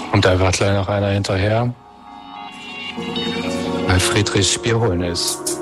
Und da wird gleich noch einer hinterher, weil Friedrich Bierholen ist.